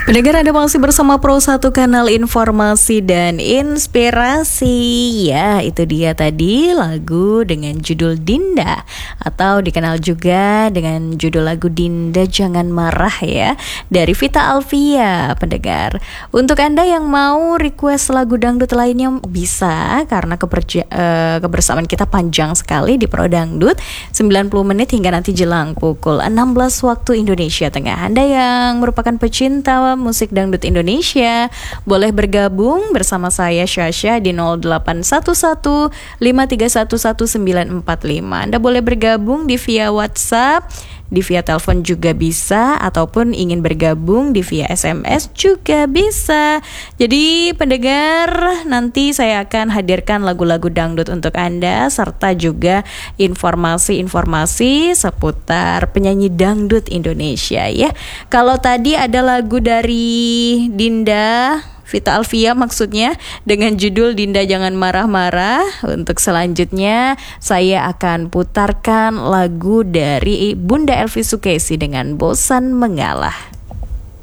Pendengar, Anda masih bersama Pro 1 Kanal Informasi dan Inspirasi. Ya, itu dia tadi lagu dengan judul Dinda, atau dikenal juga dengan judul lagu Dinda Jangan Marah ya, dari Vita Alvia. Pendengar, untuk Anda yang mau request lagu dangdut lainnya bisa, karena kebersamaan kita panjang sekali di Pro Dangdut, 90 menit hingga nanti jelang pukul 16 waktu Indonesia Tengah. Anda yang merupakan pecinta musik dangdut Indonesia boleh bergabung bersama saya Syasha di 0811 5311945. Anda boleh bergabung di via WhatsApp, di via telepon juga bisa, ataupun ingin bergabung di via SMS juga bisa. Jadi pendengar, nanti saya akan hadirkan lagu-lagu dangdut untuk Anda, serta juga informasi-informasi seputar penyanyi dangdut Indonesia ya. Kalau tadi ada lagu dari Dinda, Vita Alvia maksudnya, dengan judul Dinda Jangan Marah-Marah. Untuk selanjutnya saya akan putarkan lagu dari Bunda Elvi Sukesi dengan Bosan Mengalah.